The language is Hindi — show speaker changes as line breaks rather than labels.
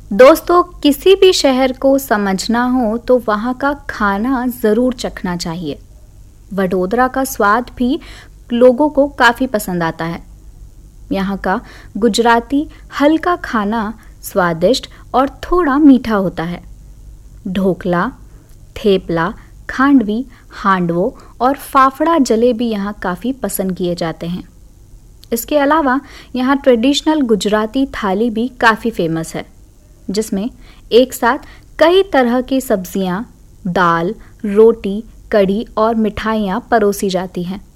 दोस्तों, किसी भी शहर को समझना हो तो वहाँ का खाना ज़रूर चखना चाहिए। वडोदरा का स्वाद भी लोगों को काफ़ी पसंद आता है। यहाँ का गुजराती हल्का खाना स्वादिष्ट और थोड़ा मीठा होता है। ढोकला, थेपला, खांडवी, हांडवो और फाफड़ा जलेबी यहाँ काफ़ी पसंद किए जाते हैं। इसके अलावा यहाँ ट्रेडिशनल गुजराती थाली भी काफ़ी फेमस है, जिसमें एक साथ कई तरह की सब्जियां, दाल, रोटी, कढ़ी और मिठाइयाँ परोसी जाती हैं।